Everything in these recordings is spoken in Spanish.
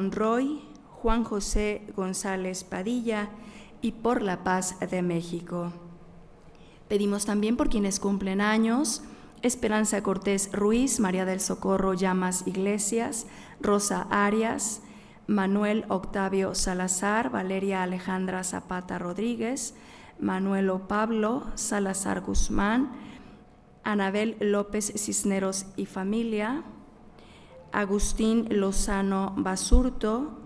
Monroy, Juan José González Padilla y por la paz de México. Pedimos también por quienes cumplen años: Esperanza Cortés Ruiz, María del Socorro Llamas Iglesias, Rosa Arias, Manuel Octavio Salazar, Valeria Alejandra Zapata Rodríguez, Manuelo Pablo Salazar Guzmán, Anabel López Cisneros y familia, Agustín Lozano Basurto,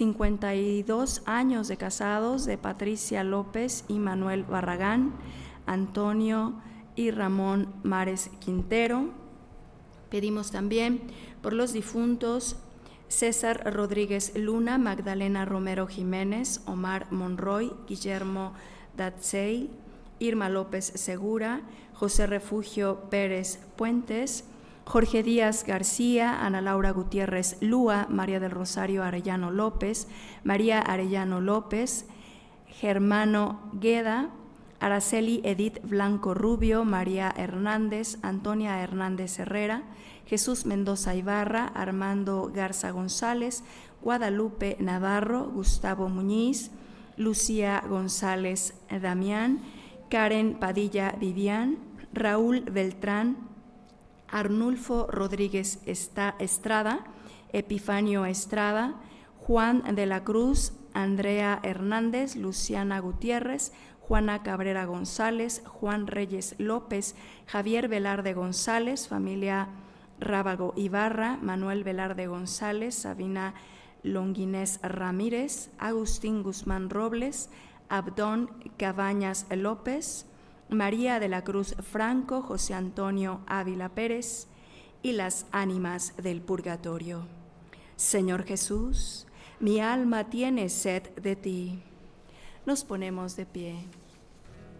52 años de casados de Patricia López y Manuel Barragán, Antonio y Ramón Mares Quintero. Pedimos también por los difuntos César Rodríguez Luna, Magdalena Romero Jiménez, Omar Monroy, Guillermo Datsey, Irma López Segura, José Refugio Pérez Puentes, Jorge Díaz García, Ana Laura Gutiérrez Lúa, María del Rosario Arellano López, María Arellano López, Germano Gueda, Araceli Edith Blanco Rubio, María Hernández, Antonia Hernández Herrera, Jesús Mendoza Ibarra, Armando Garza González, Guadalupe Navarro, Gustavo Muñiz, Lucía González Damián, Karen Padilla Vivian, Raúl Beltrán, Arnulfo Rodríguez Estrada, Epifanio Estrada, Juan de la Cruz, Andrea Hernández, Luciana Gutiérrez, Juana Cabrera González, Juan Reyes López, Javier Velarde González, familia Rábago Ibarra, Manuel Velarde González, Sabina Longuinés Ramírez, Agustín Guzmán Robles, Abdón Cabañas López, María de la Cruz Franco, José Antonio Ávila Pérez y las ánimas del purgatorio. Señor Jesús, mi alma tiene sed de ti. Nos ponemos de pie.